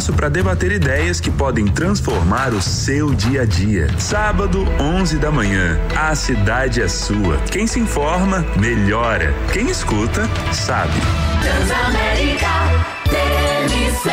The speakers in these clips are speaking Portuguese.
espaço para debater ideias que podem transformar o seu dia a dia. Sábado, 11 da manhã. A cidade é sua. Quem se informa, melhora. Quem escuta, sabe. Transamérica TMC.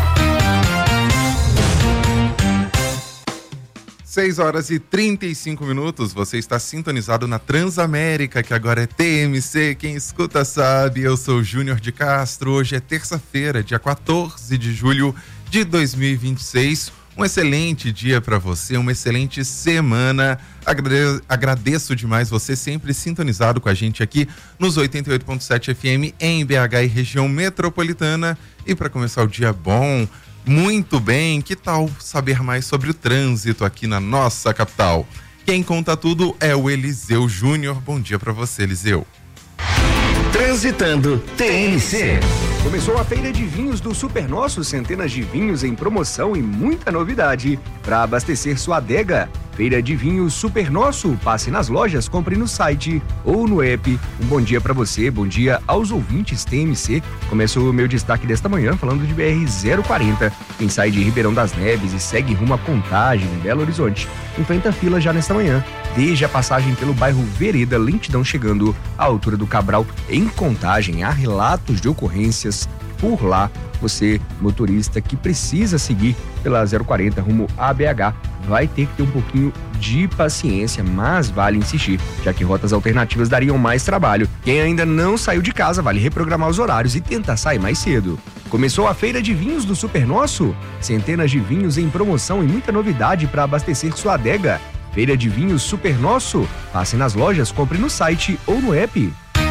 6h35, você está sintonizado na Transamérica, que agora é TMC, quem escuta sabe. Eu sou Júnior de Castro, hoje é terça-feira, dia 14 de julho de 2026, um excelente dia para você, uma excelente semana. Agradeço demais você sempre sintonizado com a gente aqui nos 88.7 FM em BH e região metropolitana. E para começar o dia bom, muito bem, que tal saber mais sobre o trânsito aqui na nossa capital? Quem conta tudo é o Eliseu Júnior. Bom dia para você, Eliseu. Transitando TMC. Começou a feira de vinhos do Super Nosso, centenas de vinhos em promoção e muita novidade para abastecer sua adega. Feira de vinhos Super Nosso, passe nas lojas, compre no site ou no app. Um bom dia para você, bom dia aos ouvintes TMC. Começa o meu destaque desta manhã falando de BR-040. Quem sai de Ribeirão das Neves e segue rumo à Contagem, em Belo Horizonte, enfrenta fila já nesta manhã. Desde a passagem pelo bairro Vereda, lentidão chegando à altura do Cabral. Em Contagem, há relatos de ocorrências por lá. Você, motorista que precisa seguir pela 040 rumo a BH, vai ter que ter um pouquinho de paciência, mas vale insistir, já que rotas alternativas dariam mais trabalho. Quem ainda não saiu de casa, vale reprogramar os horários e tentar sair mais cedo. Começou a feira de vinhos do Super Nosso? Centenas de vinhos em promoção e muita novidade para abastecer sua adega. Feira de vinhos Super Nosso? Passe nas lojas, compre no site ou no app.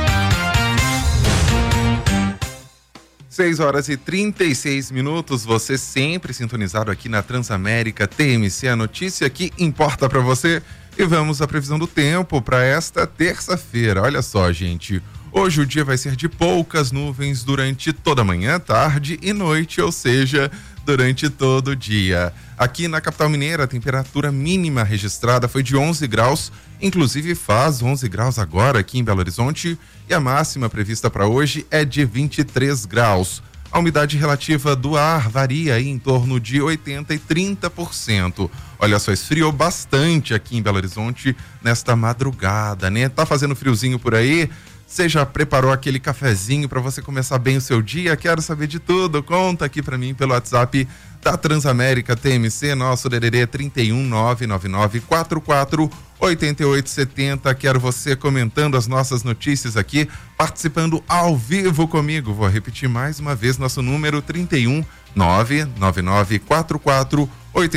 6h36, você sempre sintonizado aqui na Transamérica TMC, a notícia que importa para você. E vamos à previsão do tempo para esta terça-feira. Olha só, gente, hoje o dia vai ser de poucas nuvens durante toda a manhã, tarde e noite, ou seja, durante todo o dia. Aqui na capital mineira, a temperatura mínima registrada foi de 11 graus, inclusive faz 11 graus agora aqui em Belo Horizonte, e a máxima prevista para hoje é de 23 graus. A umidade relativa do ar varia aí em torno de 80% e 30%. Olha só, esfriou bastante aqui em Belo Horizonte nesta madrugada, né? Tá fazendo friozinho por aí? Você já preparou aquele cafezinho para você começar bem o seu dia? Quero saber de tudo. Conta aqui para mim pelo WhatsApp da Transamérica TMC, nosso DDD 31999448870. Quero você comentando as nossas notícias aqui, participando ao vivo comigo. Vou repetir mais uma vez nosso número 31999448870,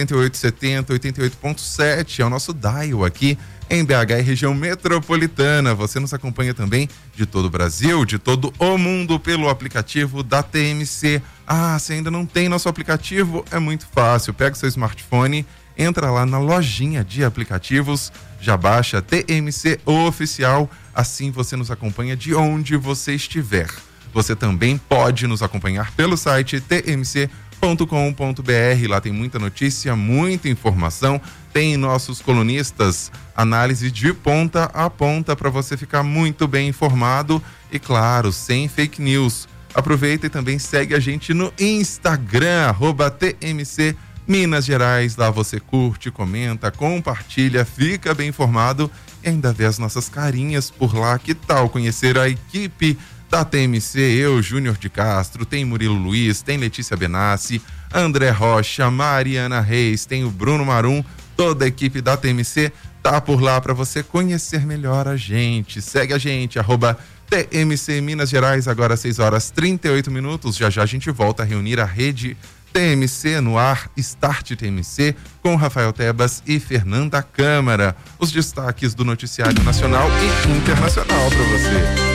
88.7 é o nosso dial aqui em BH e região metropolitana. Você nos acompanha também de todo o Brasil, de todo o mundo pelo aplicativo da TMC. Ah, se ainda não tem nosso aplicativo, é muito fácil. Pega o seu smartphone, entra lá na lojinha de aplicativos, já baixa TMC Oficial, assim você nos acompanha de onde você estiver. Você também pode nos acompanhar pelo site tmc.com.br, lá tem muita notícia, muita informação, tem nossos colunistas, análise de ponta a ponta para você ficar muito bem informado e, claro, sem fake news. Aproveita e também segue a gente no Instagram, @TMC Minas Gerais. Lá você curte, comenta, compartilha, fica bem informado e ainda vê as nossas carinhas por lá. Que tal conhecer a equipe da TMC? Eu, Júnior de Castro, tem Murilo Luiz, tem Letícia Benassi, André Rocha, Mariana Reis, tem o Bruno Marum, toda a equipe da TMC tá por lá para você conhecer melhor a gente. Segue a gente, @TMC Minas Gerais, agora 6h38. Já já a gente volta a reunir a rede TMC no ar, Start TMC, com Rafael Tebas e Fernanda Câmara. Os destaques do noticiário nacional e internacional para você.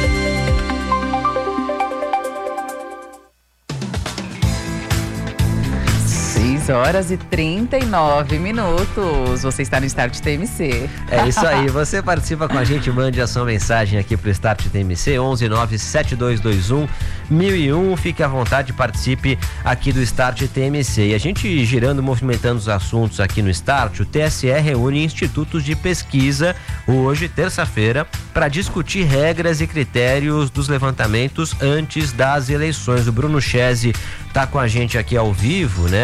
6h39. Você está no Start TMC. É isso aí. Você participa com a gente, mande a sua mensagem aqui pro Start TMC, 11972211001. Fique à vontade, participe aqui do Start TMC. E a gente girando, movimentando os assuntos aqui no Start, o TSE reúne institutos de pesquisa hoje, terça-feira, para discutir regras e critérios dos levantamentos antes das eleições. O Bruno Chese está com a gente aqui ao vivo, né?